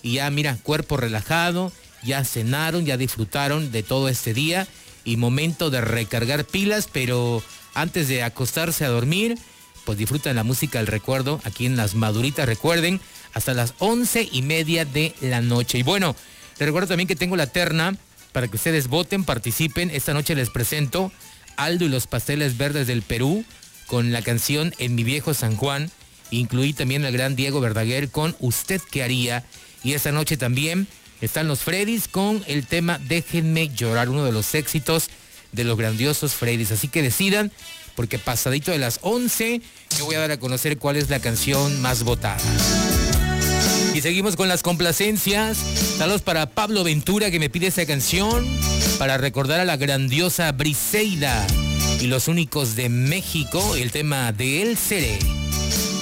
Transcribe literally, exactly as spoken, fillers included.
y ya mira, cuerpo relajado, ya cenaron, ya disfrutaron de todo este día y momento de recargar pilas, pero antes de acostarse a dormir, pues disfrutan la música del recuerdo aquí en Las Maduritas, recuerden, hasta las once y media de la noche. Y bueno, les recuerdo también que tengo la terna para que ustedes voten, participen. Esta noche les presento Aldo y los Pasteles Verdes del Perú con la canción En mi viejo San Juan. Incluí también al gran Diego Verdaguer con Usted qué haría. Y esta noche también están los Freddys con el tema Déjenme llorar, uno de los éxitos de los grandiosos Freddys. Así que decidan, porque pasadito de las once, yo voy a dar a conocer cuál es la canción más votada. Y seguimos con las complacencias. Saludos para Pablo Ventura, que me pide esta canción para recordar a la grandiosa Briseida y los Únicos de México, el tema de El Seré.